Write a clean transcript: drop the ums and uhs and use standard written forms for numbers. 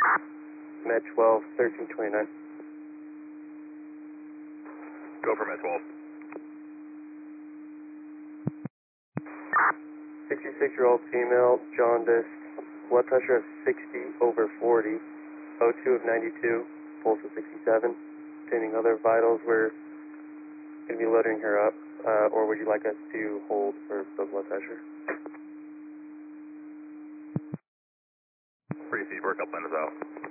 Med 12, 1329. Go for Med 12. 66-year-old female, jaundice, blood pressure of 60/40, O2 of 92, pulse of 67. Obtaining other vitals, we're going to be loading her up, or would you like us to hold for the blood pressure? Receive, work up, plan is out.